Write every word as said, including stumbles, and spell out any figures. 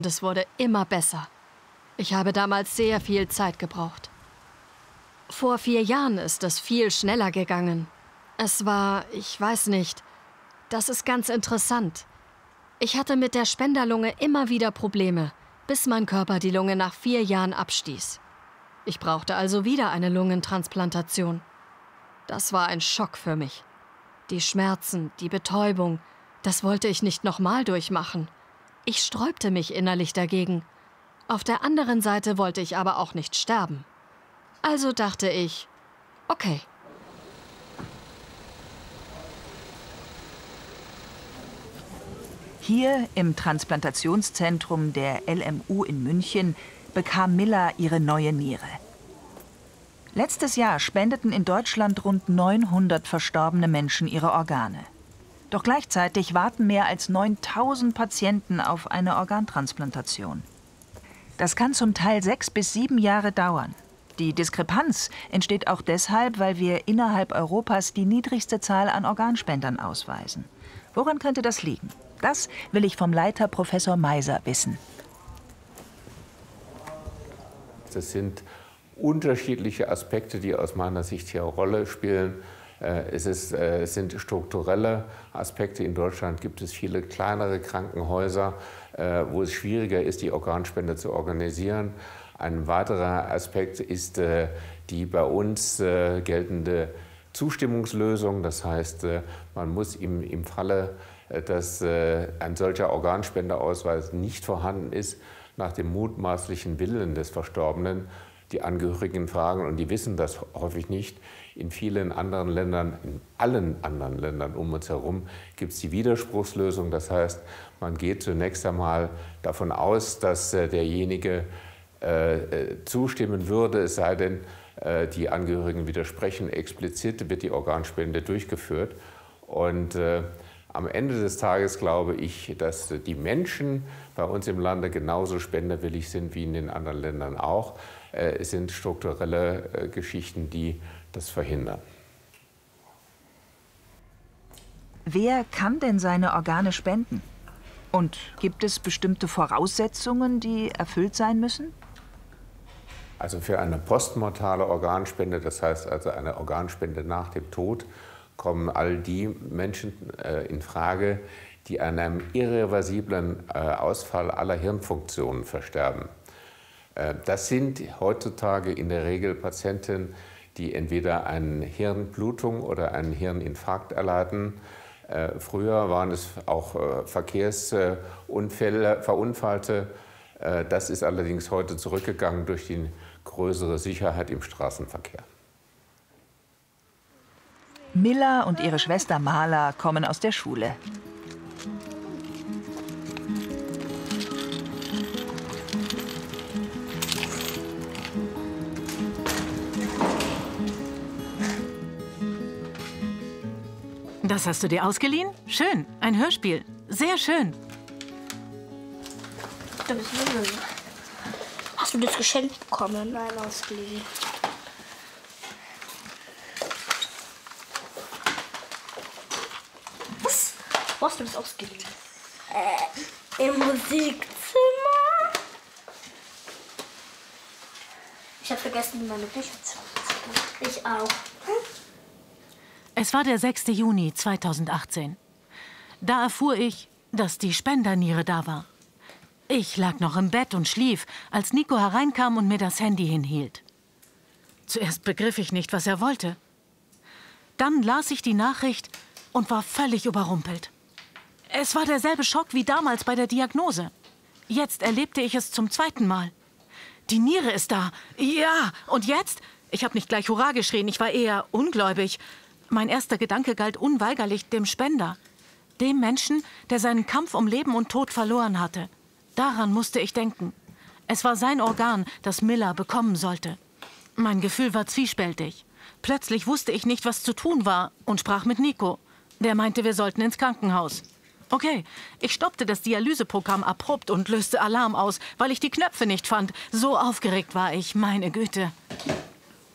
Es wurde immer besser. Ich habe damals sehr viel Zeit gebraucht. Vor vier Jahren ist es viel schneller gegangen. Es war, ich weiß nicht, das ist ganz interessant. Ich hatte mit der Spenderlunge immer wieder Probleme, bis mein Körper die Lunge nach vier Jahren abstieß. Ich brauchte also wieder eine Lungentransplantation. Das war ein Schock für mich. Die Schmerzen, die Betäubung, das wollte ich nicht nochmal durchmachen. Ich sträubte mich innerlich dagegen. Auf der anderen Seite wollte ich aber auch nicht sterben. Also dachte ich, okay. Hier im Transplantationszentrum der L M U in München bekam Milla ihre neue Niere. Letztes Jahr spendeten in Deutschland rund neunhundert verstorbene Menschen ihre Organe. Doch gleichzeitig warten mehr als neuntausend Patienten auf eine Organtransplantation. Das kann zum Teil sechs bis sieben Jahre dauern. Die Diskrepanz entsteht auch deshalb, weil wir innerhalb Europas die niedrigste Zahl an Organspendern ausweisen. Woran könnte das liegen? Das will ich vom Leiter Professor Meiser wissen. Das sind unterschiedliche Aspekte, die aus meiner Sicht hier eine Rolle spielen. Es, ist, es sind strukturelle Aspekte. In Deutschland gibt es viele kleinere Krankenhäuser, wo es schwieriger ist, die Organspende zu organisieren. Ein weiterer Aspekt ist die bei uns geltende Zustimmungslösung. Das heißt, man muss im, im Falle, dass ein solcher Organspendeausweis nicht vorhanden ist, nach dem mutmaßlichen Willen des Verstorbenen die Angehörigen fragen, und die wissen das häufig nicht. In vielen anderen Ländern, in allen anderen Ländern um uns herum, gibt es die Widerspruchslösung. Das heißt, man geht zunächst einmal davon aus, dass äh, derjenige äh, zustimmen würde, es sei denn, äh, die Angehörigen widersprechen. Explizit wird die Organspende durchgeführt. Und äh, am Ende des Tages glaube ich, dass die Menschen bei uns im Lande genauso spenderwillig sind wie in den anderen Ländern auch. Es sind strukturelle Geschichten, die das verhindern. Wer kann denn seine Organe spenden? Und gibt es bestimmte Voraussetzungen, die erfüllt sein müssen? Also für eine postmortale Organspende, das heißt also eine Organspende nach dem Tod, kommen all die Menschen äh, in Frage, die an einem irreversiblen äh, Ausfall aller Hirnfunktionen versterben. Äh, das sind heutzutage in der Regel Patienten, die entweder eine Hirnblutung oder einen Hirninfarkt erleiden. Äh, früher waren es auch äh, Verkehrsunfälle, Verunfallte. Äh, das ist allerdings heute zurückgegangen durch die größere Sicherheit im Straßenverkehr. Milla und ihre Schwester Marla kommen aus der Schule. Das hast du dir ausgeliehen? Schön, ein Hörspiel. Sehr schön. Hast du das geschenkt bekommen? Nein, ausgeliehen. Was? Wo hast du das ausgeliehen? Äh, im Musikzimmer. Ich habe vergessen, meine Bücher zu holen. Ich auch. Es war der sechste Juni zweitausendachtzehn. Da erfuhr ich, dass die Spenderniere da war. Ich lag noch im Bett und schlief, als Nico hereinkam und mir das Handy hinhielt. Zuerst begriff ich nicht, was er wollte. Dann las ich die Nachricht und war völlig überrumpelt. Es war derselbe Schock wie damals bei der Diagnose. Jetzt erlebte ich es zum zweiten Mal. Die Niere ist da. Ja, und jetzt? Ich habe nicht gleich Hurra geschrien, ich war eher ungläubig. Mein erster Gedanke galt unweigerlich dem Spender. Dem Menschen, der seinen Kampf um Leben und Tod verloren hatte. Daran musste ich denken. Es war sein Organ, das Milla bekommen sollte. Mein Gefühl war zwiespältig. Plötzlich wusste ich nicht, was zu tun war und sprach mit Nico. Der meinte, wir sollten ins Krankenhaus. Okay, ich stoppte das Dialyseprogramm abrupt und löste Alarm aus, weil ich die Knöpfe nicht fand. So aufgeregt war ich, meine Güte.